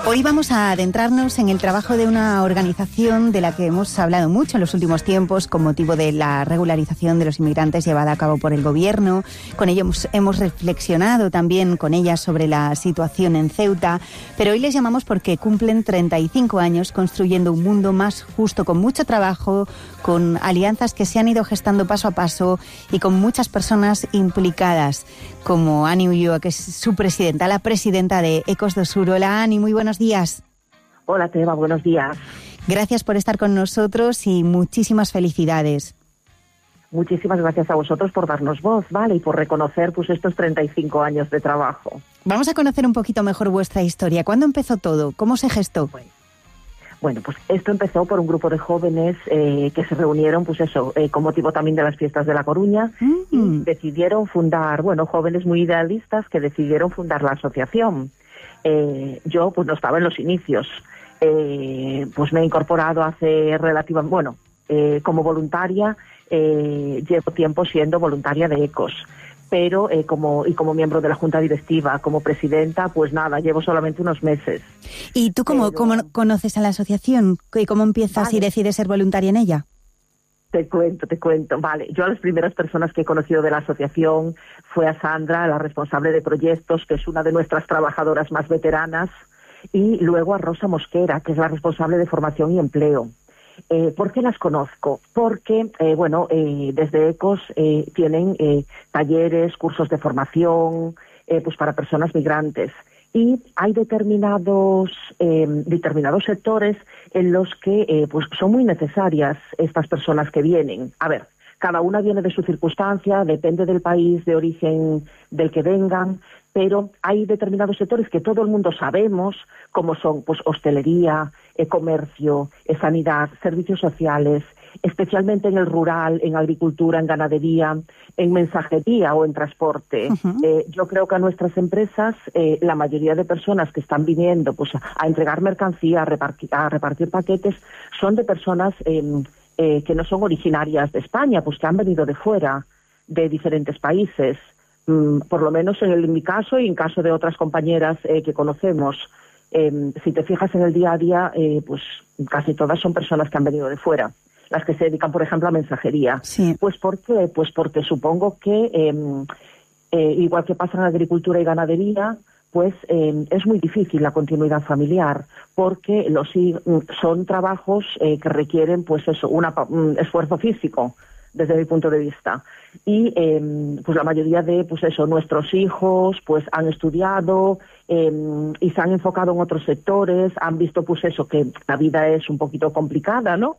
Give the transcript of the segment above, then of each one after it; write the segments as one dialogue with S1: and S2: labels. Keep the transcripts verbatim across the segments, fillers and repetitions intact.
S1: Hoy vamos a adentrarnos en el trabajo de una organización de la que hemos hablado mucho en los últimos tiempos con motivo de la regularización de los inmigrantes llevada a cabo por el gobierno. Con ello hemos, hemos reflexionado también con ella sobre la situación en Ceuta, pero hoy les llamamos porque cumplen treinta y cinco años construyendo un mundo más justo, con mucho trabajo, con alianzas que se han ido gestando paso a paso y con muchas personas implicadas, como Ani Ulloa, que es su presidenta, la presidenta de Ecos do Sur. Hola, Ani, muy buenos días.
S2: Hola, Teba, buenos días.
S1: Gracias por estar con nosotros y muchísimas felicidades.
S2: Muchísimas gracias a vosotros por darnos voz, ¿vale? Y por reconocer pues estos treinta y cinco años de trabajo.
S1: Vamos a conocer un poquito mejor vuestra historia. ¿Cuándo empezó todo? ¿Cómo se gestó?
S2: Bueno, bueno pues esto empezó por un grupo de jóvenes eh, que se reunieron, pues eso, eh, con motivo también de las fiestas de La Coruña, mm. y decidieron fundar, bueno, jóvenes muy idealistas que decidieron fundar la asociación. Eh, yo pues no estaba en los inicios, eh, pues me he incorporado hace relativa, bueno, eh, como voluntaria, eh, llevo tiempo siendo voluntaria de Ecos, pero eh, como y como miembro de la Junta Directiva, como presidenta, pues nada, llevo solamente unos meses.
S1: ¿Y tú cómo, pero... cómo conoces a la asociación? ¿Y cómo empiezas vale. y decides ser voluntaria en ella?
S2: Te cuento, te cuento. Vale, yo a las primeras personas que he conocido de la asociación fue a Sandra, la responsable de proyectos, que es una de nuestras trabajadoras más veteranas, y luego a Rosa Mosquera, que es la responsable de formación y empleo. Eh, ¿Por qué las conozco? Porque, eh, bueno, eh, desde Ecos eh, tienen eh, talleres, cursos de formación, eh, pues para personas migrantes. Y hay determinados eh, determinados sectores en los que eh, pues son muy necesarias estas personas que vienen. A ver, cada una viene de su circunstancia, depende del país de origen del que vengan, pero hay determinados sectores que todo el mundo sabemos, como son pues hostelería, eh, comercio, eh, sanidad, servicios sociales, especialmente en el rural, en agricultura, en ganadería, en mensajería o en transporte. Uh-huh. Eh, yo creo que a nuestras empresas, eh, la mayoría de personas que están viniendo pues, a entregar mercancía, a repartir, a repartir paquetes, son de personas eh, eh, que no son originarias de España, pues que han venido de fuera, de diferentes países. Mm, por lo menos en, el, en mi caso y en caso de otras compañeras eh, que conocemos. Eh, si te fijas en el día a día, eh, pues casi todas son personas que han venido de fuera. Las que se dedican, por ejemplo, a mensajería.
S1: Sí.
S2: Pues ¿por qué? Pues porque supongo que, eh, eh, igual que pasa en agricultura y ganadería, pues eh, es muy difícil la continuidad familiar, porque los son trabajos eh, que requieren, pues eso, una, un esfuerzo físico, desde mi punto de vista. Y eh, pues la mayoría de, pues eso, nuestros hijos, pues han estudiado eh, y se han enfocado en otros sectores, han visto, pues eso, que la vida es un poquito complicada, ¿no?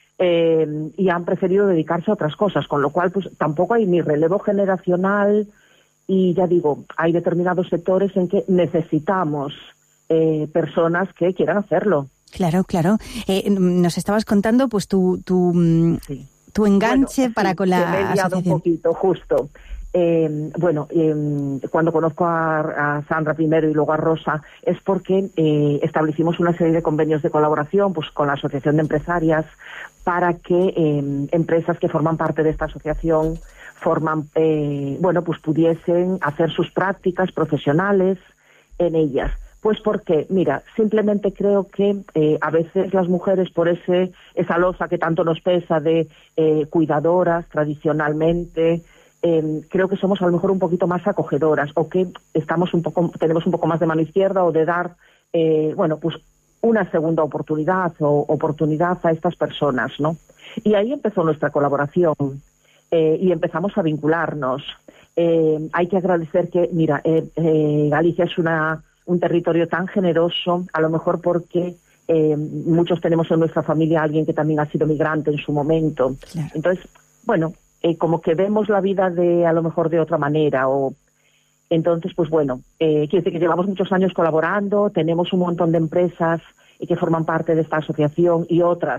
S2: Eh, y han preferido dedicarse a otras cosas, con lo cual pues tampoco hay ni relevo generacional y ya digo, hay determinados sectores en que necesitamos eh, personas que quieran hacerlo.
S1: Claro, claro. Eh, nos estabas contando pues tu tu, sí. tu enganche bueno, para sí, con la
S2: me he liado un poquito, justo. Eh, bueno, eh, cuando conozco a, a Sandra primero y luego a Rosa es porque eh, establecimos una serie de convenios de colaboración pues con la Asociación de Empresarias para que eh, empresas que forman parte de esta asociación forman, eh, bueno, pues pudiesen hacer sus prácticas profesionales en ellas. Pues porque, mira, simplemente creo que eh, a veces las mujeres, por ese esa losa que tanto nos pesa de eh, cuidadoras tradicionalmente, eh, creo que somos a lo mejor un poquito más acogedoras o que estamos un poco tenemos un poco más de mano izquierda o de dar, eh, bueno, pues una segunda oportunidad o oportunidad a estas personas, ¿no? Y ahí empezó nuestra colaboración eh, y empezamos a vincularnos. Eh, hay que agradecer que, mira, eh, eh, Galicia es una un territorio tan generoso, a lo mejor porque eh, muchos tenemos en nuestra familia a alguien que también ha sido migrante en su momento.
S1: Claro.
S2: Entonces, bueno, eh, como que vemos la vida de a lo mejor de otra manera o entonces, pues bueno, eh, quiere decir que llevamos muchos años colaborando, tenemos un montón de empresas eh, que forman parte de esta asociación y otras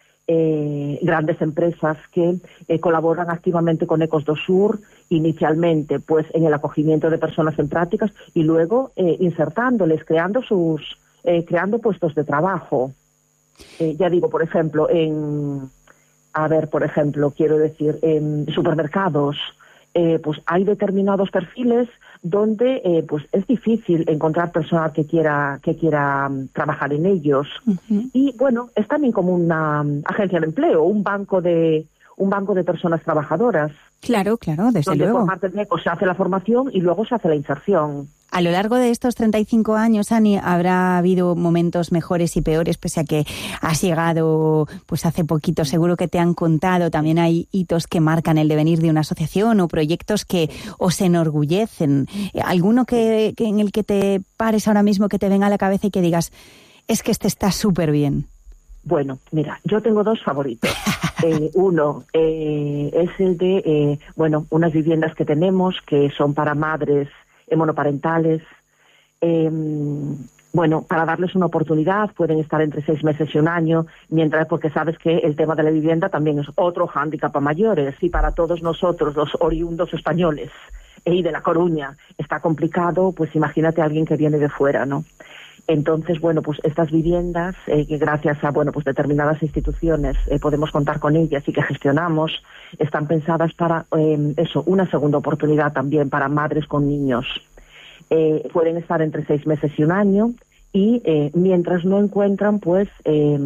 S2: eh, grandes empresas que eh, colaboran activamente con Ecos do Sur, inicialmente pues en el acogimiento de personas en prácticas y luego eh, insertándoles, creando sus eh, creando puestos de trabajo. Eh, ya digo, por ejemplo, en a ver, por ejemplo, quiero decir, en supermercados, eh, pues hay determinados perfiles donde eh, pues es difícil encontrar personal que quiera que quiera um, trabajar en ellos. Uh-huh. Y bueno, es también como una um, agencia de empleo, un banco de un banco de personas trabajadoras.
S1: Claro, claro, desde
S2: donde
S1: luego.
S2: Por parte de ECO se hace la formación y luego se hace la inserción.
S1: A lo largo de estos treinta y cinco años, Ani, habrá habido momentos mejores y peores, pese a que has llegado pues hace poquito. Seguro que te han contado. También hay hitos que marcan el devenir de una asociación o proyectos que os enorgullecen. ¿Alguno que, que en el que te pares ahora mismo, que te venga a la cabeza y que digas, es que este está súper bien?
S2: Bueno, mira, yo tengo dos favoritos. Eh, uno eh, es el de, eh, bueno, unas viviendas que tenemos que son para madres eh, monoparentales. Eh, bueno, para darles una oportunidad pueden estar entre seis meses y un año, mientras porque sabes que el tema de la vivienda también es otro hándicap a mayores, y para todos nosotros, los oriundos españoles y de La Coruña, está complicado, pues imagínate a alguien que viene de fuera, ¿no? Entonces, bueno, pues estas viviendas, eh, que gracias a, bueno, pues determinadas instituciones eh, podemos contar con ellas y que gestionamos, están pensadas para, eh, eso, una segunda oportunidad también para madres con niños. Eh, pueden estar entre seis meses y un año y eh, mientras no encuentran, pues, eh,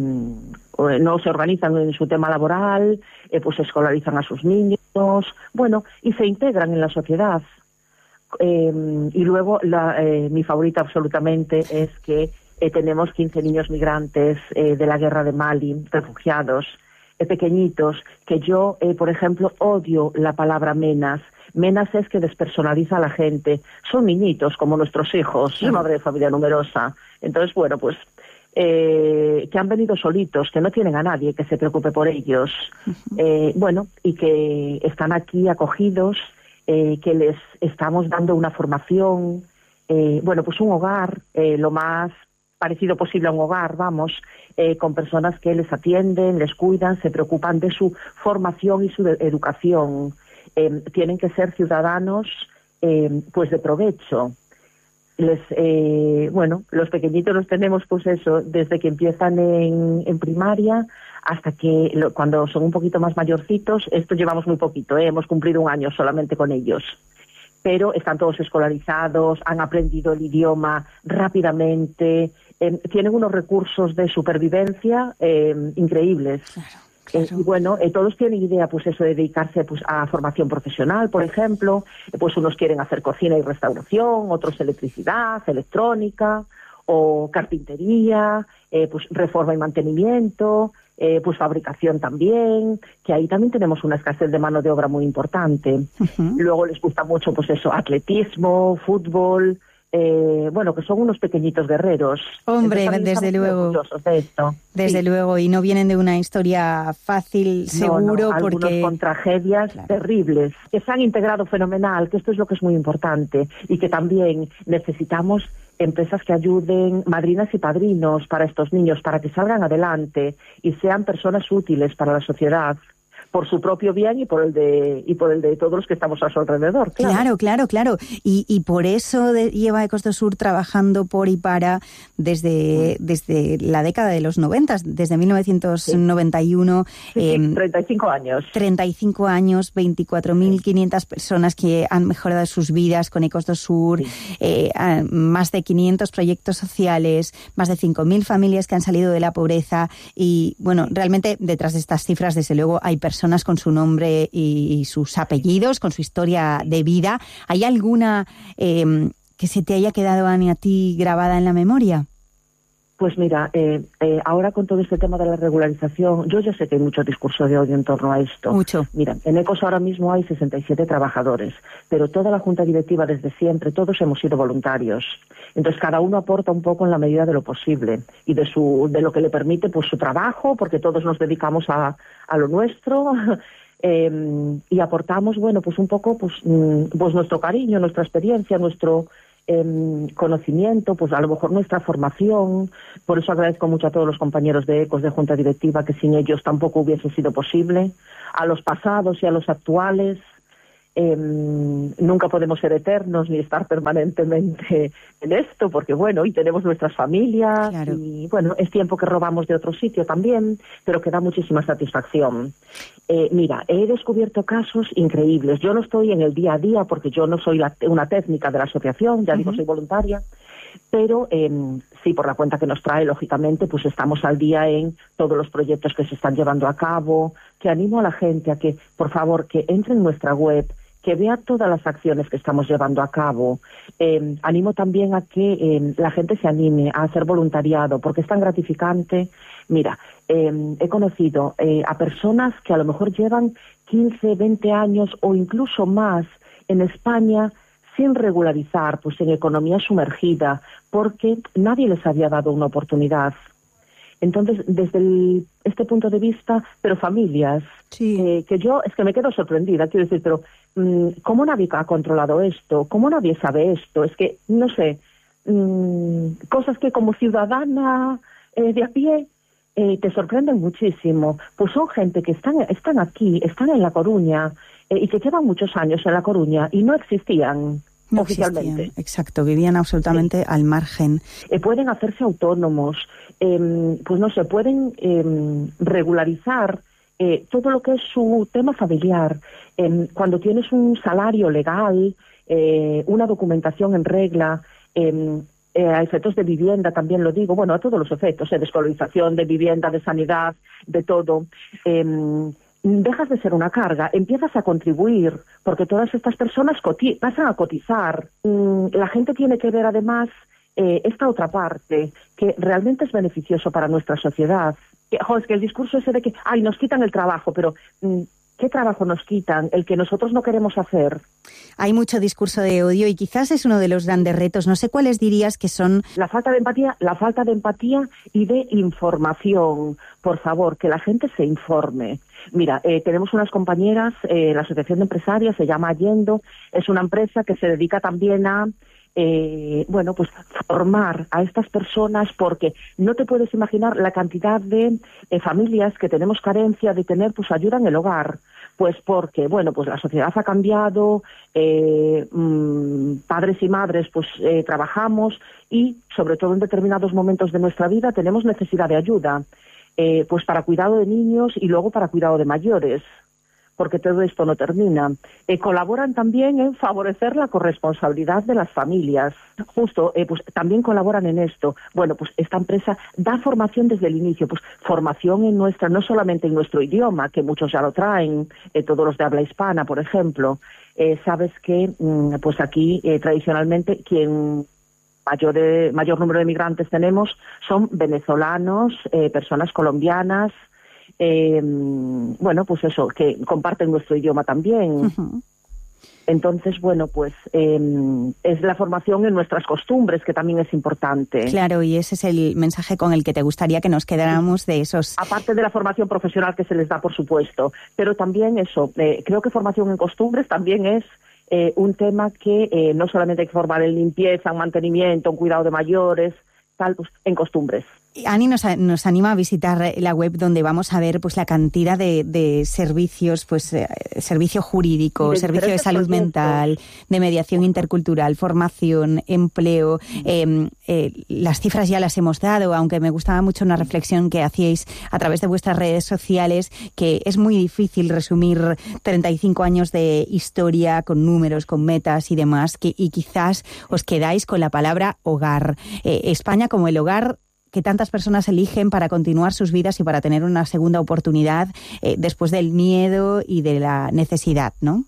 S2: no se organizan en su tema laboral, eh, pues escolarizan a sus niños, bueno, y se integran en la sociedad. Eh, y luego la, eh, mi favorita absolutamente es que eh, tenemos quince niños migrantes eh, de la guerra de Mali, refugiados, eh, pequeñitos, que yo, eh, por ejemplo, odio la palabra menas. Menas es que despersonaliza a la gente. Son niñitos como nuestros hijos, sí. Soy madre de familia numerosa. Entonces, bueno, pues eh, que han venido solitos, que no tienen a nadie que se preocupe por ellos. Uh-huh. Eh, bueno, y que están aquí acogidos, Eh, que les estamos dando una formación, eh, bueno, pues un hogar, eh, lo más parecido posible a un hogar, vamos, eh, con personas que les atienden, les cuidan, se preocupan de su formación y su de- educación. Eh, tienen que ser ciudadanos, eh, pues de provecho. Les, eh, bueno, los pequeñitos los tenemos, pues eso, desde que empiezan en, en primaria hasta que lo, cuando son un poquito más mayorcitos. Esto llevamos muy poquito, ¿eh? Hemos cumplido un año solamente con ellos, pero están todos escolarizados, han aprendido el idioma rápidamente, eh, tienen unos recursos de supervivencia eh, increíbles. Claro. Claro. Eh, y bueno, eh, todos tienen idea, pues eso, de dedicarse pues a formación profesional, por ejemplo. Eh, pues unos quieren hacer cocina y restauración, otros electricidad, electrónica o carpintería, eh, pues reforma y mantenimiento, eh, pues fabricación también, que ahí también tenemos una escasez de mano de obra muy importante. Uh-huh. Luego les gusta mucho, pues eso, atletismo, fútbol. Eh, bueno, que son unos pequeñitos guerreros.
S1: Hombre, desde luego.
S2: De esto.
S1: Desde sí. luego, y no vienen de una historia fácil, seguro,
S2: no, no,
S1: porque...
S2: Algunos con tragedias claro. terribles, que se han integrado fenomenal, que esto es lo que es muy importante, y que también necesitamos empresas que ayuden, madrinas y padrinos para estos niños, para que salgan adelante y sean personas útiles para la sociedad, por su propio bien y por el de y por el de todos los que estamos a su alrededor. Claro,
S1: claro, claro. claro. Y, y por eso de, lleva Ecos2Sur trabajando por y para desde, desde la década de los noventas, desde mil novecientos noventa y uno.
S2: Sí, eh, sí, treinta y cinco años.
S1: treinta y cinco años, veinticuatro mil quinientas personas que han mejorado sus vidas con Ecos2Sur, sí. eh, más de quinientos proyectos sociales, más de cinco mil familias que han salido de la pobreza. Y bueno, realmente detrás de estas cifras, desde luego, hay personas personas con su nombre y sus apellidos, con su historia de vida. ¿Hay alguna eh, que se te haya quedado, Ani, a ti grabada en la memoria?
S2: Pues mira, eh, eh, ahora con todo este tema de la regularización, yo ya sé que hay mucho discurso de odio en torno a esto.
S1: Mucho.
S2: Mira, en Ecos ahora mismo hay sesenta y siete trabajadores, pero toda la junta directiva desde siempre, todos hemos sido voluntarios. Entonces cada uno aporta un poco en la medida de lo posible y de su de lo que le permite pues su trabajo, porque todos nos dedicamos a, a lo nuestro. eh, y aportamos, bueno, pues un poco pues, pues nuestro cariño, nuestra experiencia, nuestro eh, conocimiento, pues a lo mejor nuestra formación. Por eso agradezco mucho a todos los compañeros de Ecos, de Junta Directiva, que sin ellos tampoco hubiese sido posible, a los pasados y a los actuales. Eh, nunca podemos ser eternos ni estar permanentemente en esto, porque bueno, y tenemos nuestras familias, claro. Y bueno, es tiempo que robamos de otro sitio también, pero que da muchísima satisfacción. Eh, mira, he descubierto casos increíbles. Yo no estoy en el día a día porque yo no soy la, una técnica de la asociación, ya uh-huh. digo, soy voluntaria, pero eh, sí, por la cuenta que nos trae, lógicamente, pues estamos al día en todos los proyectos que se están llevando a cabo, que animo a la gente a que, por favor, que entre en nuestra web, que vea todas las acciones que estamos llevando a cabo. Eh, animo también a que eh, la gente se anime a hacer voluntariado, porque es tan gratificante. Mira, eh, he conocido eh, a personas que a lo mejor llevan quince, veinte años o incluso más en España sin regularizar, pues en economía sumergida, porque nadie les había dado una oportunidad. Entonces, desde el, este punto de vista, pero familias, sí. eh, que yo es que me quedo sorprendida, quiero decir, pero mmm, ¿cómo nadie ha controlado esto? ¿Cómo nadie sabe esto? Es que, no sé, mmm, cosas que como ciudadana eh, de a pie eh, te sorprenden muchísimo. Pues son gente que están, están aquí, están en La Coruña, eh, y que llevan muchos años en La Coruña y no existían.
S1: No
S2: oficialmente.
S1: Existían, exacto, vivían absolutamente sí. al margen.
S2: Eh, pueden hacerse autónomos, eh, pues no sé, pueden eh, regularizar eh, todo lo que es su tema familiar. Eh, cuando tienes un salario legal, eh, una documentación en regla, eh, eh, a efectos de vivienda también lo digo, bueno, a todos los efectos, eh, de escolarización, de vivienda, de sanidad, de todo. Eh, dejas de ser una carga, empiezas a contribuir, porque todas estas personas coti- pasan a cotizar. Mm, la gente tiene que ver además eh, esta otra parte, que realmente es beneficioso para nuestra sociedad. Que, jo, es que el discurso ese de que, ay, nos quitan el trabajo, pero mm, ¿qué trabajo nos quitan? El que nosotros no queremos hacer.
S1: Hay mucho discurso de odio y quizás es uno de los grandes retos. No sé cuáles dirías que son.
S2: La falta de empatía, la falta de empatía y de información. Por favor, que la gente se informe. Mira, eh, tenemos unas compañeras, eh, la Asociación de Empresarias se llama Yendo, es una empresa que se dedica también a, eh, bueno, pues formar a estas personas, porque no te puedes imaginar la cantidad de eh, familias que tenemos carencia de tener pues ayuda en el hogar. Pues porque, bueno, pues la sociedad ha cambiado, eh, mmm, padres y madres pues eh, trabajamos y, sobre todo en determinados momentos de nuestra vida, tenemos necesidad de ayuda. Eh, pues para cuidado de niños y luego para cuidado de mayores, porque todo esto no termina. Eh, colaboran también en favorecer la corresponsabilidad de las familias. Justo, eh, pues también colaboran en esto. Bueno, pues esta empresa da formación desde el inicio, pues formación en nuestra, no solamente en nuestro idioma, que muchos ya lo traen, eh, todos los de habla hispana, por ejemplo. Eh, sabes que, mm, pues aquí, eh, tradicionalmente, quien Mayor, de, mayor número de migrantes tenemos son venezolanos, eh, personas colombianas, eh, bueno, pues eso, que comparten nuestro idioma también. Uh-huh. Entonces, bueno, pues eh, es la formación en nuestras costumbres, que también es importante.
S1: Claro, y ese es el mensaje con el que te gustaría que nos quedáramos de esos.
S2: Aparte de la formación profesional que se les da, por supuesto, pero también eso, eh, creo que formación en costumbres también es Eh, un tema que eh, no solamente hay que formar en limpieza, en mantenimiento, en cuidado de mayores, tal, pues, en costumbres.
S1: Ani nos, nos anima a visitar la web donde vamos a ver pues la cantidad de, de servicios, pues eh, servicio jurídico, de servicio de salud proyectos. mental, de mediación intercultural, formación, empleo. Eh, eh, las cifras ya las hemos dado, aunque me gustaba mucho una reflexión que hacíais a través de vuestras redes sociales, que es muy difícil resumir treinta y cinco años de historia con números, con metas y demás, que, y quizás os quedáis con la palabra hogar. Eh, España como el hogar que tantas personas eligen para continuar sus vidas y para tener una segunda oportunidad eh, después del miedo y de la necesidad, ¿no?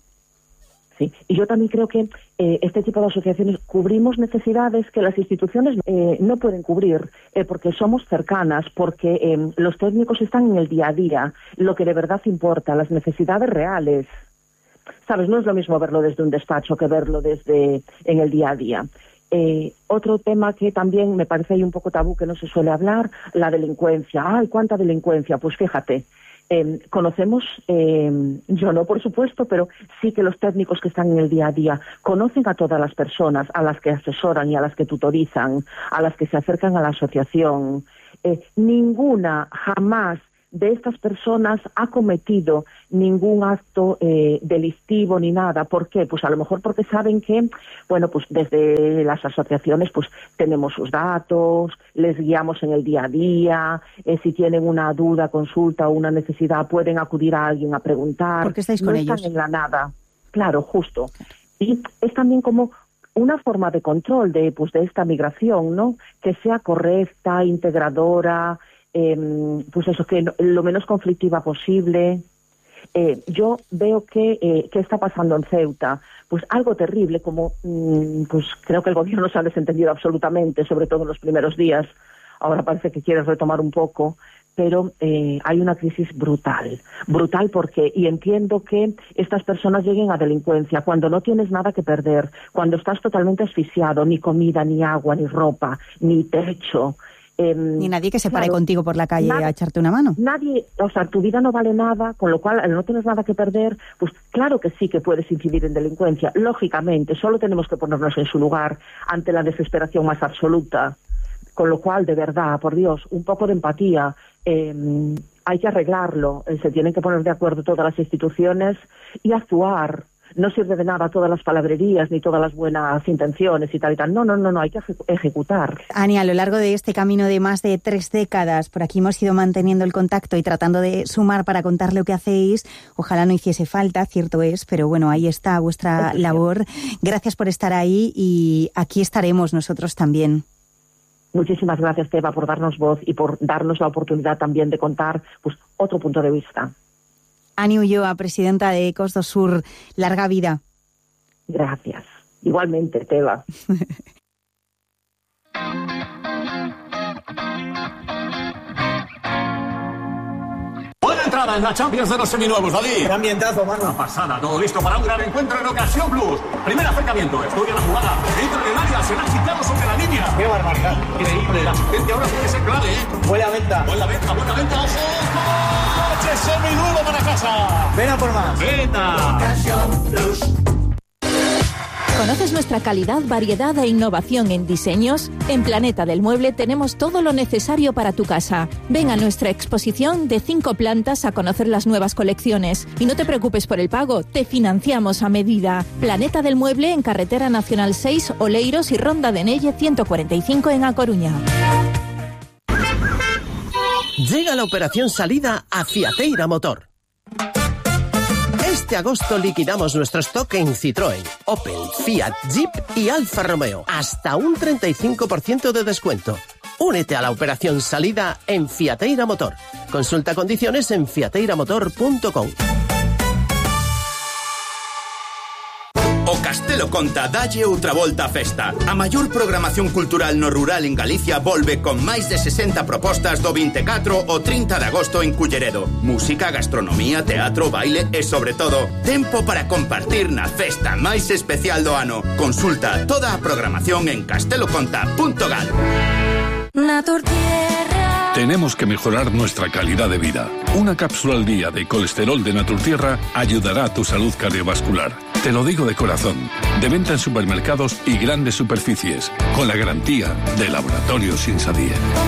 S2: Sí, y yo también creo que eh, este tipo de asociaciones cubrimos necesidades que las instituciones eh, no pueden cubrir, eh, porque somos cercanas, porque eh, los técnicos están en el día a día, lo que de verdad importa, las necesidades reales. ¿Sabes? No es lo mismo verlo desde un despacho que verlo desde en el día a día. Eh, otro tema que también me parece ahí un poco tabú, que no se suele hablar, la delincuencia. ¡Ay, cuánta delincuencia! Pues fíjate, eh, conocemos, eh, yo no por supuesto, pero sí que los técnicos que están en el día a día conocen a todas las personas, a las que asesoran y a las que tutorizan, a las que se acercan a la asociación. Eh, ninguna jamás de estas personas ha cometido ningún acto eh, delictivo ni nada. ¿Por qué? Pues a lo mejor porque saben que, bueno, pues desde las asociaciones pues tenemos sus datos, les guiamos en el día a día, eh, si tienen una duda, consulta o una necesidad pueden acudir a alguien a preguntar.
S1: ¿Por qué estáis con
S2: no
S1: ellos?
S2: Están en la nada. Claro, justo. Y es también como una forma de control de, pues, de esta migración, ¿no? Que sea correcta, integradora, eh, pues eso, que lo, lo menos conflictiva posible. Eh, yo veo que eh, qué está pasando en Ceuta, pues algo terrible, como mmm, pues creo que el gobierno se ha desentendido absolutamente, sobre todo en los primeros días. Ahora parece que quiere retomar un poco, pero eh, hay una crisis brutal, brutal porque, y entiendo que estas personas lleguen a delincuencia cuando no tienes nada que perder, cuando estás totalmente asfixiado, ni comida, ni agua, ni ropa, ni techo. Eh,
S1: Ni nadie que se pare
S2: claro,
S1: contigo por la calle
S2: nadie,
S1: a echarte una mano.
S2: Nadie, o sea, tu vida no vale nada, con lo cual, al no tienes nada que perder, pues claro que sí que puedes incidir en delincuencia. Lógicamente, solo tenemos que ponernos en su lugar ante la desesperación más absoluta. Con lo cual, de verdad, por Dios, un poco de empatía. Eh, hay que arreglarlo. Eh, se tienen que poner de acuerdo todas las instituciones y actuar. No sirve de nada todas las palabrerías ni todas las buenas intenciones y tal y tal. No, no, no, no, hay que eje- ejecutar.
S1: Ani, a lo largo de este camino de más de tres décadas, por aquí hemos ido manteniendo el contacto y tratando de sumar para contar lo que hacéis. Ojalá no hiciese falta, cierto es, pero bueno, ahí está vuestra
S2: Es
S1: labor. Gracias por estar ahí y aquí estaremos nosotros también.
S2: Muchísimas gracias, Teba, por darnos voz y por darnos la oportunidad también de contar pues otro punto de vista.
S1: Ani Ulloa, presidenta de Ecos do Sur, larga vida.
S2: Gracias. Igualmente, Teba.
S3: Buena entrada en la Champions de los seminuevos, David.
S4: Qué ambientazo, mano.
S3: Una pasada, todo listo para un gran encuentro en Ocasión Plus. Primer acercamiento, estudia la jugada. Entra en el área, se ha quitado sobre la línea.
S4: Qué barbaridad.
S3: Increíble, la asistencia ahora tiene que ser clave, ¿eh?
S4: Buena venta.
S3: Buena venta, buena venta, ojo. ¡Coche seminuevo para casa!
S4: Ven a por más.
S3: ¡Venta!
S5: ¿Conoces nuestra calidad, variedad e innovación en diseños? En Planeta del Mueble tenemos todo lo necesario para tu casa. Ven a nuestra exposición de cinco plantas a conocer las nuevas colecciones. Y no te preocupes por el pago, te financiamos a medida. Planeta del Mueble en Carretera Nacional seis, Oleiros y Ronda de Nelle ciento cuarenta y cinco en A Coruña.
S6: Llega la operación salida a Fiateira Motor. Este agosto liquidamos nuestro stock en Citroën, Opel, Fiat, Jeep y Alfa Romeo. Hasta un treinta y cinco por ciento de descuento. Únete a la operación salida en Fiateira Motor. Consulta condiciones en fiateira motor punto com.
S7: O Castelo Conta dalle outra volta a festa. A maior programación cultural no rural en Galicia volve con máis de sesenta propostas do vinte e catro ao trinta de agosto en Culleredo. Música, gastronomía, teatro, baile e, sobre todo, tempo para compartir na festa máis especial do ano. Consulta toda a programación en castelo conta punto gal.
S8: Naturtierra. Tenemos que mejorar nuestra calidad de vida. Una cápsula al día de colesterol de Naturtierra ayudará a tu salud cardiovascular. Te lo digo de corazón. De venta en supermercados y grandes superficies, con la garantía de Laboratorios Insadie.